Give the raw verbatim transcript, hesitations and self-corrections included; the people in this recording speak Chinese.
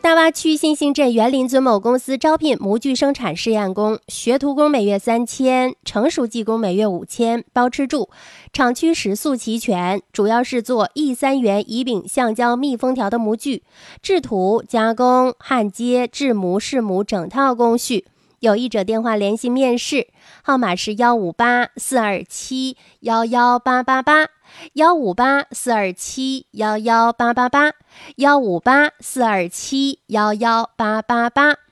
大洼区新兴镇园林村某公司招聘模具生产试验工，学徒工每月三千，成熟技工每月五千，包吃住。厂区食宿齐全，主要是做 E 三元乙丙橡胶密封条的模具，制图、加工、焊接、制模、试模整套工序。有意者电话联系面试，号码是幺五八四二七幺幺八八八，幺五八四二七幺幺八八八，幺五八四二七幺幺八八八。